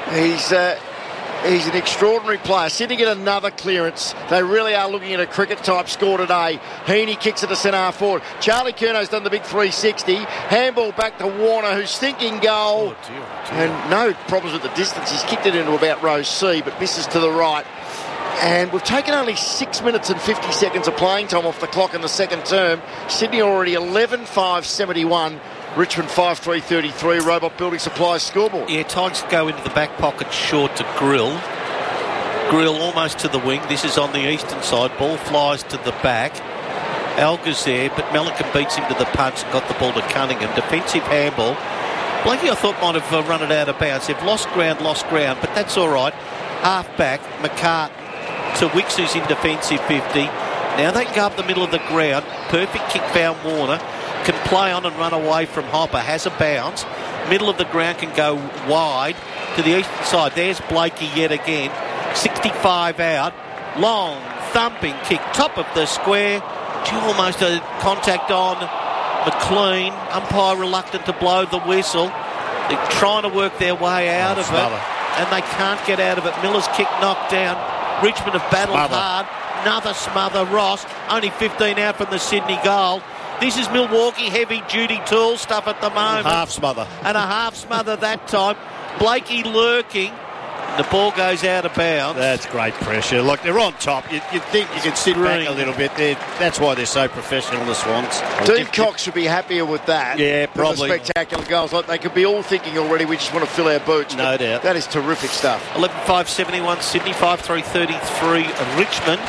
He's an extraordinary player. Sitting at another clearance. They really are looking at a cricket-type score today. Heaney kicks it to centre forward. Charlie Curnow's done the big 360. Handball back to Warner, who's thinking goal. Oh, dear. And no problems with the distance. He's kicked it into about row C, but misses to the right. And we've taken only 6 minutes and 50 seconds of playing time off the clock in the second term. Sydney already 11-5-71. Richmond 5-3-33, Robot Building Supplies scoreboard. Yeah, Tigers go into the back pocket short to Grill. Grill almost to the wing. This is on the eastern side. Ball flies to the back. Alga's there, but Melican beats him to the punch and got the ball to Cunningham. Defensive handball. Blakey, I thought, might have run it out of bounds. They've lost ground, but that's all right. Half back, McCartan to Wicks, who's in defensive 50. Now they can go up the middle of the ground. Perfect kick found Warner. Can play on and run away from Hopper. Has a bounce. Middle of the ground can go wide to the eastern side. There's Blakey yet again. 65 out. Long thumping kick. Top of the square. Almost a contact on McLean. Umpire reluctant to blow the whistle. They're trying to work their way out of it. And they can't get out of it. Miller's kick knocked down. Richmond have battled hard. Another smother. Ross only 15 out from the Sydney goal. This is Milwaukee heavy-duty tool stuff at the moment. Half smother. And a half smother that time. Blakey lurking. The ball goes out of bounds. That's great pressure. Look, they're on top. You'd think you could sit back a little bit. That's why they're so professional, the Swans. Dean Cox should be happier with that. Yeah, probably. With the spectacular goals. Like, they could be all thinking already, we just want to fill our boots. No doubt. That is terrific stuff. 11-5-71 Sydney, 5-3-33 Richmond.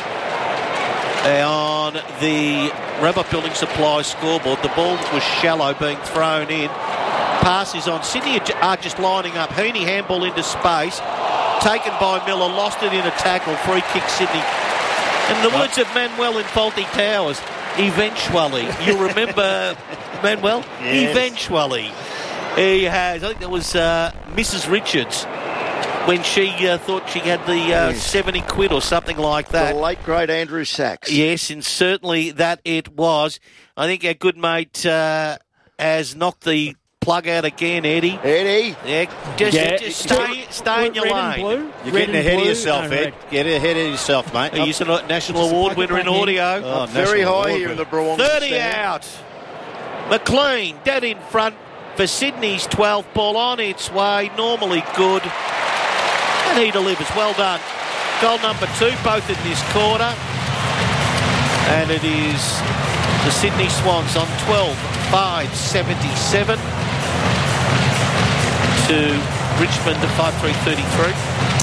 On the Robot Building Supplies scoreboard, the ball was shallow being thrown in. Pass is on. Sydney are just lining up. Heaney handball into space. Taken by Miller. Lost it in a tackle. Free kick Sydney. In the words of Manuel in Faulty Towers, eventually. You remember Manuel? Yes. Eventually. He has. I think that was Mrs. Richards. When she thought she had the 70 quid or something like that. The late, great Andrew Sachs. Yes, and certainly that it was. I think our good mate has knocked the plug out again, Eddie. Yeah, just stay in your lane. You're getting ahead of yourself, Ed. Get ahead of yourself, mate. He's a national award winner in audio. Oh, very high here in the Brewong. 30 out. McLean, dead in front for Sydney's 12th ball on its way. Normally good. And he delivers. Well done. Goal number 2, both in this quarter. And it is the Sydney Swans on 12-5-77 to Richmond at 5-3-33.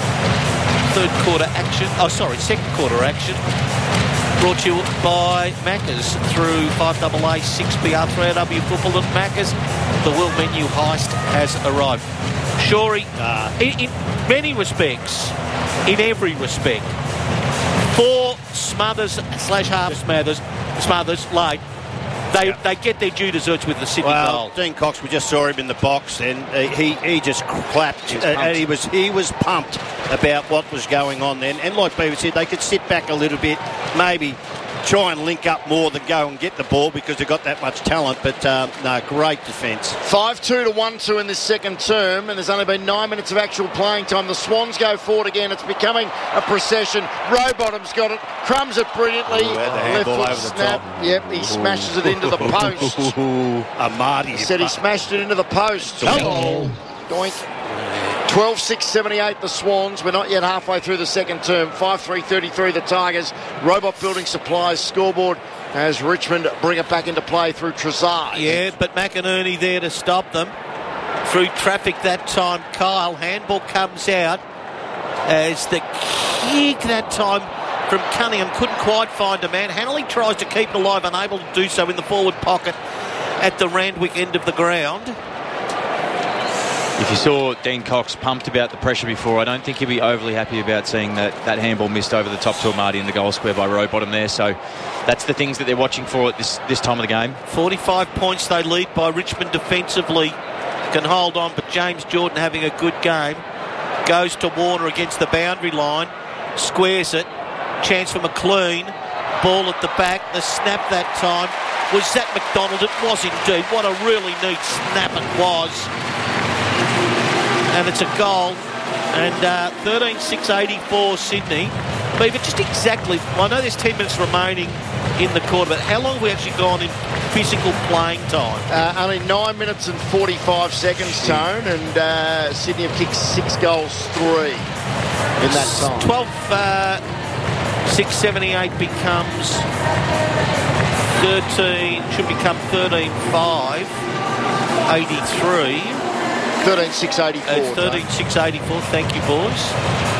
Second quarter action. Brought to you by Macca's through 5AA 6BR 3AW football at Macca's. The world menu heist has arrived. Shorey, in many respects, in every respect, 4 smothers / half smothers late. They get their due deserts with the Sydney goal. Dean Cox, we just saw him in the box, and he just clapped, and he was pumped about what was going on then. And like Beaver said, they could sit back a little bit, maybe try and link up more than go and get the ball because they've got that much talent. But no, great defence. 5-2 to 1-2 in this second term, and there's only been 9 minutes of actual playing time. The Swans go forward again. It's becoming a procession. Rowbottom's got it. Crumbs it brilliantly. Left foot snap. Yep, he smashes it into the post. Amadi. He said he smashed it into the post. Hello. Doink. 12-6-78 the Swans. We're not yet halfway through the second term. 5-3-33 the Tigers. Robot Building Supplies scoreboard as Richmond bring it back into play through Trezard. Yeah, but McInerney there to stop them. Through traffic that time, Kyle. Handball comes out as the kick that time from Cunningham couldn't quite find a man. Hanley tries to keep it alive, unable to do so in the forward pocket at the Randwick end of the ground. If you saw Dean Cox pumped about the pressure before, I don't think he'd be overly happy about seeing that handball missed over the top to Amati in the goal square by Rowbottom there. So that's the things that they're watching for at this time of the game. 45 points they lead by Richmond defensively. Can hold on, but James Jordan having a good game. Goes to Warner against the boundary line. Squares it. Chance for McLean. Ball at the back. The snap that time was Zach McDonald. It was indeed. What a really neat snap it was. And it's a goal. And 13-6-84 Sydney. But just exactly, I know there's 10 minutes remaining in the quarter, but how long have we actually gone in physical playing time? Only 9 minutes and 45 seconds, Tone, and Sydney have kicked 6 goals, 3 in that time. 12-6-78 becomes 13, should become 13-5-83. 13-6-84. 13-6-84, thank you, boys.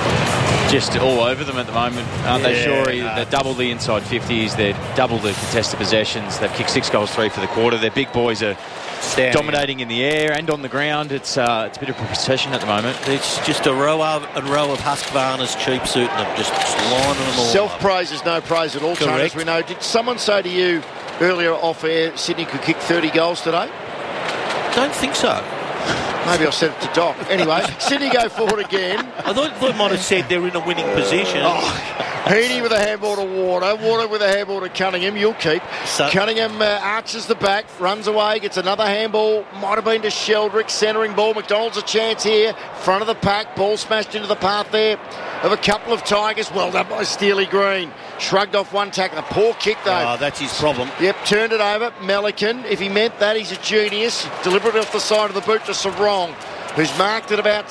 Just all over them at the moment, aren't they, Shorey? They're double the inside 50s. They're double the contested possessions. They've kicked 6 goals, 3 for the quarter. Their big boys are dominating in the air and on the ground. It's a bit of a procession at the moment. It's just a row of Husqvarna's cheap suiting them, just lining them all. Self-praise is no praise at all, Tony, as we know. Did someone say to you earlier off air Sydney could kick 30 goals today? Don't think so. Maybe I said it to Doc. Anyway, Sydney go forward again. I thought might have said they're in a winning position. Heaney with a handball to Warner. Warner with a handball to Cunningham. You'll keep. Cunningham arches the back, runs away, gets another handball. Might have been to Sheldrick. Centering ball. McDonald's a chance here. Front of the pack. Ball smashed into the path there of a couple of Tigers. Well done by Steely Green. Shrugged off one tackle. A poor kick, though. Oh, that's his problem. Yep, turned it over. Melican, if he meant that, he's a genius. Delivered it off the side of the boot to Sarong, who's marked at about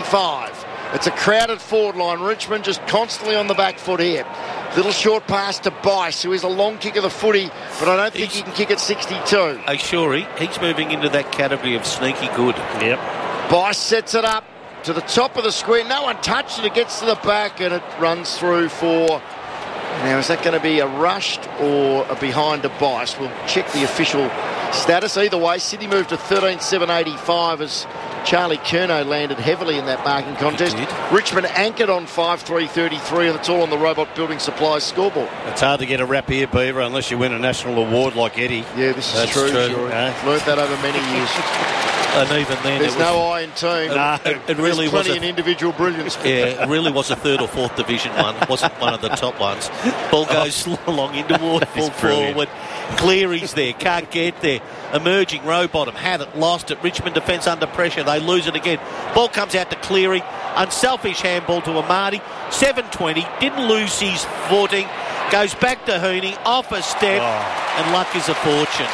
65. It's a crowded forward line. Richmond just constantly on the back foot here. Little short pass to Bice, who is a long kick of the footy, but I don't think he can kick at 62. Hey, Shorey, he's moving into that category of sneaky good. Yep. Bice sets it up to the top of the square. No one touched it. It gets to the back and it runs through for... Now, is that going to be a rushed or a behind a Bice? We'll check the official status. Either way, Sydney moved to 13-7-85 as Charlie Curnow landed heavily in that marking contest. Richmond anchored on 5-3-33, and it's all on the Robot Building Supplies scoreboard. It's hard to get a rap here, Beaver, unless you win a national award like Eddie. Yeah, this is true. Learned that over many years. And even then, there's no I in team. It really was plenty in individual brilliance. Yeah, it really was a 3rd or 4th division one. It wasn't one of the top ones. Ball goes along into Ward, ball forward. Cleary's there, can't get there. Emerging, Rowbottom had it, lost it. Richmond defence under pressure. They lose it again. Ball comes out to Cleary. Unselfish handball to Amati. 7:20. Didn't lose his footing. Goes back to Heaney. Off a step. And luck is a fortune.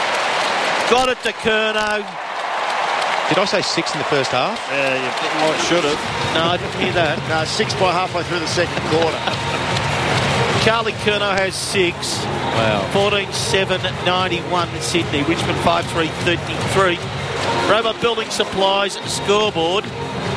Got it to Curnow. Did I say 6 in the first half? Yeah, you should have. No, I didn't hear that. No, 6 by halfway through the second quarter. Charlie Curnow has 6. Wow. 14-7-91 Sydney. Richmond 5-3-33. Robot Building Supplies scoreboard.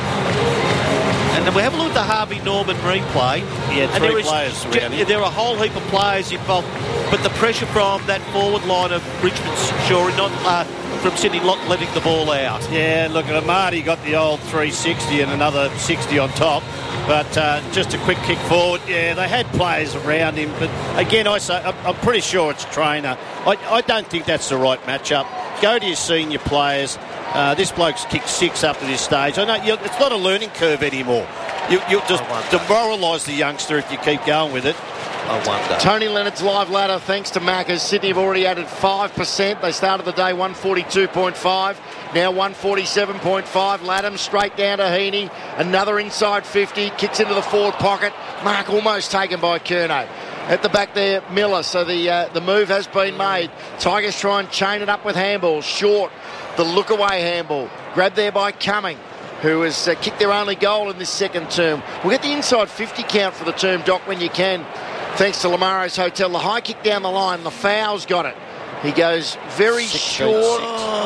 And then we have a look at the Harvey Norman replay. Yeah, and three players around here. There are a whole heap of players involved, but the pressure from that forward line of Richmond's Shorey, not from Sydney, letting the ball out. Yeah, look, Amati got the old 360 and another 60 on top. But just a quick kick forward. Yeah, they had players around him. But again, I'm pretty sure it's trainer. I don't think that's the right matchup. Go to your senior players. This bloke's kicked 6 up to this stage. I know it's not a learning curve anymore. You'll just demoralise the youngster if you keep going with it. I wonder. Tony Leonard's live ladder, thanks to Macca's. Sydney have already added 5%. They started the day 142.5, now 147.5. Latham straight down to Heaney. Another inside 50, kicks into the forward pocket. Mark almost taken by Curnow. At the back there, Miller. So the move has been made. Tigers try and chain it up with handballs. Short, the look-away handball. Grabbed there by Cumming, who has kicked their only goal in this second term. We'll get the inside 50 count for the term, Doc, when you can. thanks to Lamaro's Hotel. The high kick down the line. Lafau's got it. He goes very short.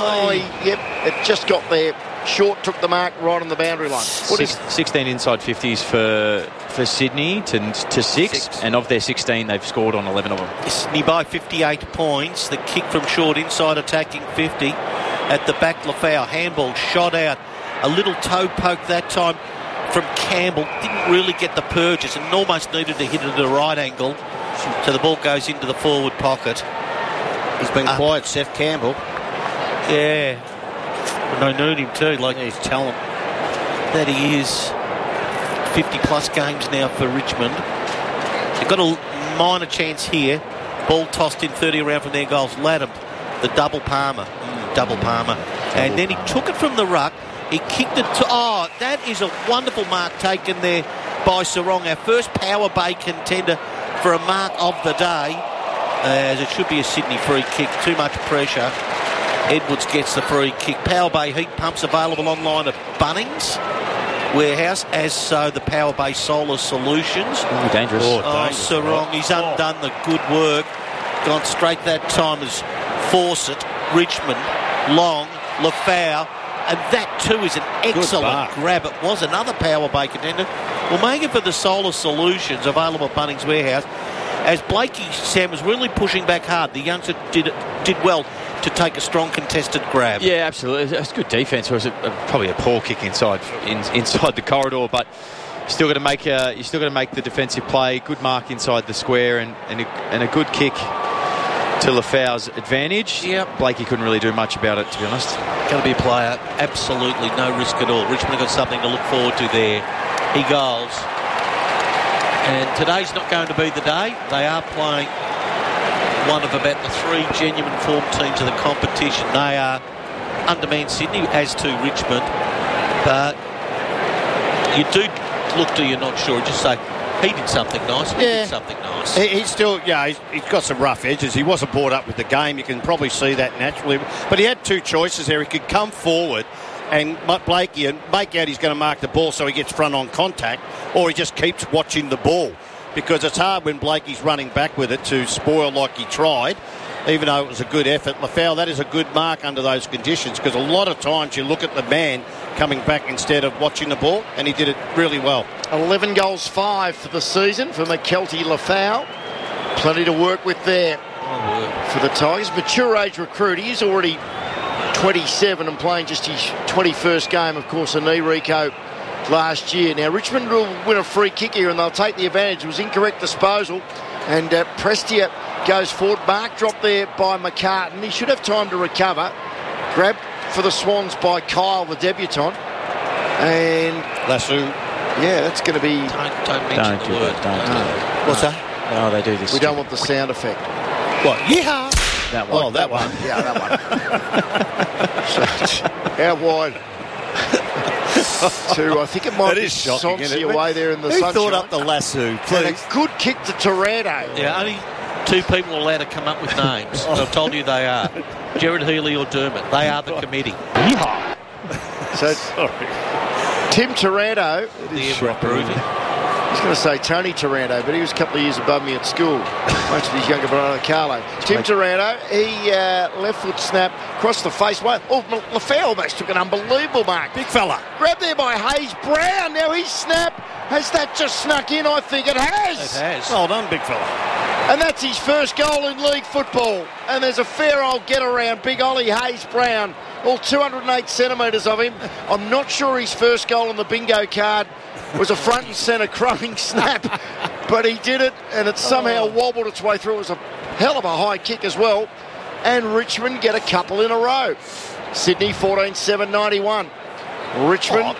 It just got there. Short, took the mark right on the boundary line. 16 inside 50s for Sydney to 6, and of their 16 they've scored on 11 of them. Sydney by 58 points. The kick from short inside attacking 50. At the back, Lafau, handball shot out. A little toe poke that time from Campbell. Didn't really get the purchase and almost needed to hit it at a right angle. So the ball goes into the forward pocket. He's been quiet, Seth Campbell. Yeah. And they need him too, like he's telling that he is. 50-plus games now for Richmond. They've got a minor chance here. Ball tossed in 30 around from their goals. Latham, the double Palmer. And then he took it from the ruck. He kicked it to... Oh, that is a wonderful mark taken there by Sarong. Our first Power Bay contender for a mark of the day. As it should be a Sydney free kick. Too much pressure. Edwards gets the free kick. Power Bay heat pumps available online at Bunnings Warehouse, as so the Power Bay Solar Solutions. Dangerous. Sarong, he's undone the good work. Gone straight that time as Fawcett, Richmond, Long, Lafau, and that too is an excellent grab. It was another Power Bay contender. Well, making for the Solar Solutions available at Bunnings Warehouse, as Blakey Sam was really pushing back hard. The youngster did well to take a strong contested grab. Yeah, absolutely. It's good defence. It was probably a poor kick inside the corridor, but still got to make the defensive play. Good mark inside the square, and a good kick to Lafau's advantage. Yep. Blakey couldn't really do much about it, to be honest. Going to be a player, absolutely no risk at all. Richmond have got something to look forward to there. He goes. And today's not going to be the day. They are playing one of about the 3 genuine form teams of the competition. They are undermanned Sydney, as to Richmond. But you do look to, you're not sure, just say, he did something nice. He did something nice. He's still, he's got some rough edges. He wasn't brought up with the game. You can probably see that naturally. But he had 2 choices there. He could come forward and Blakey and make out he's going to mark the ball so he gets front on contact, or he just keeps watching the ball. Because it's hard when Blakey's running back with it to spoil like he tried, even though it was a good effort. Lafau, that is a good mark under those conditions, because a lot of times you look at the man coming back instead of watching the ball, and he did it really well. 11 goals, 5 for the season for McKelty Lafau. Plenty to work with there for the Tigers. Mature age recruit. He is already 27 and playing just his 21st game, of course, a knee Rico last year. Now Richmond will win a free kick here and they'll take the advantage. It was incorrect disposal, and Prestia goes forward. Mark dropped there by McCartan. He should have time to recover. Grab for the Swans by Kyle, the debutant, and Lasso. Yeah, that's going to be... Don't mention the word. What's that? Oh, they do this. We don't want the sound effect. What? Yeehaw! That one. Oh, that one. Yeah, that one. How wide? I think it might be Sonsi away there in the sunshine. Who thought up the lasso, please? And a good kick to Taranto. Yeah, only 2 people are allowed to come up with names. And I've told you they are. Gerard Healy or Dermott. They are the committee. Yeehaw! So, Tim Taranto. I was going to say Tony Taranto, but he was a couple of years above me at school. Most of his younger brother, Carlo. Tim Taranto, he left foot snap, across the face. Lafau almost took an unbelievable mark. Big fella. Grabbed there by Hayes Brown. Now he snap. Has that just snuck in? I think it has. It has. Well done, big fella. And that's his first goal in league football. And there's a fair old get around. Big Ollie Hayes Brown. All 208 centimetres of him. I'm not sure his first goal on the bingo card was a front and centre crowing snap, but he did it, and it somehow wobbled its way through. It was a hell of a high kick as well, and Richmond get a couple in a row. Sydney 14-7-91. Richmond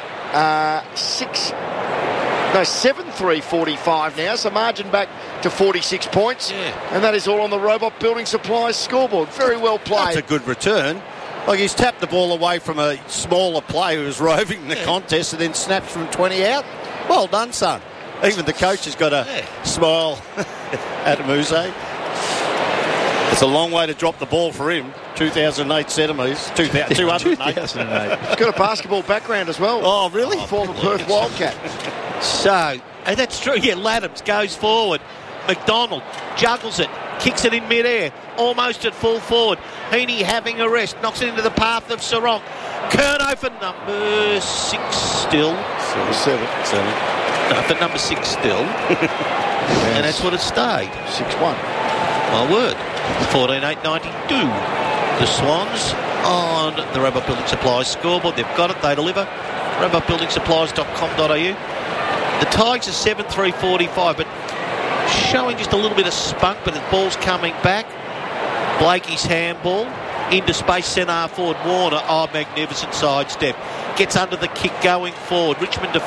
7-3-45 now, so margin back to 46 points, and that is all on the Robot Building Supplies scoreboard. Very well played. That's a good return. Like, he's tapped the ball away from a smaller player who was roving the contest and then snaps from 20 out. Well done, son. Even the coach has got a smile at Muse. It's a long way to drop the ball for him. 2008 centimetres. 208. He's got a basketball background as well. Oh, really? Former Perth Wildcat. So, and that's true. Yeah, Laddams goes forward. McDonald juggles it, kicks it in mid-air, almost at full forward. Heaney having a rest, knocks it into the path of Sarong. Curnow for number 6 still. 7. No, for number 6 still. And that's what it stayed. 6-1. My word. 14.892. The Swans on the Rabot Building Supplies scoreboard. They've got it. They deliver. RabotBuildingSupplies.com.au. The Tigers are 7-3-45, but showing just a little bit of spunk, but the ball's coming back. Blakey's handball into space, centre forward Warner. Oh, magnificent sidestep. Gets under the kick going forward. Richmond